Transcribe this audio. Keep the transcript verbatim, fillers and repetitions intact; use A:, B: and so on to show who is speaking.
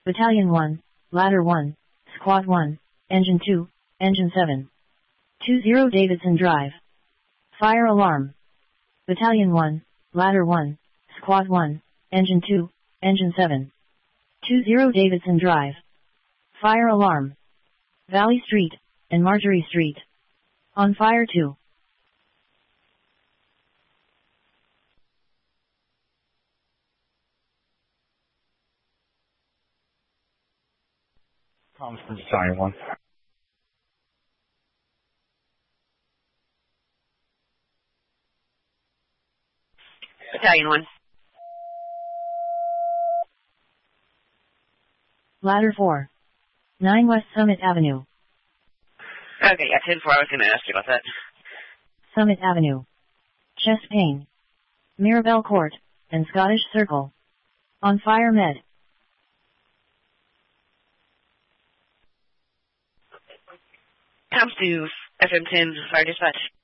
A: Battalion one, Ladder one, Squad one, Engine two, Engine seven. two zero Davidson Drive. Fire alarm. Battalion one, Ladder one, Squad one, Engine two, Engine seven. two zero Davidson Drive. Fire alarm. Valley Street and Marjorie Street. On fire two.
B: Comms from Battalion one.
C: Battalion one.
A: Ladder four. nine West Summit Avenue.
C: Okay, yeah, ten four, I was going to ask you about that.
A: Summit Avenue. Chest Pain. Mirabelle Court, and Scottish Circle. On fire med.
C: Comes to F M ten, fire dispatch.